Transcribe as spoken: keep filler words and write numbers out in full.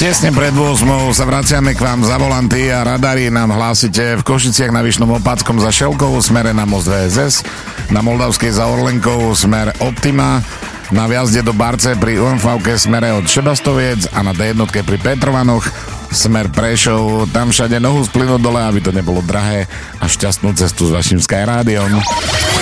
Tesne pred ôsmou sa vraciame k vám za volanty a radary nám hlásite v Košiciach na Vyšnom Opátskom za Šelkovou smere na most vé es es, na Moldavskej za Orlenkou smer Optima, na viazde do Barce pri ú em vé smere od Šebastoviec a na dé jedna pri Petrovanoch smer Prešov. Tam všade nohu splynúť dole, aby to nebolo drahé, a šťastnú cestu s vašim Sky Rádiom.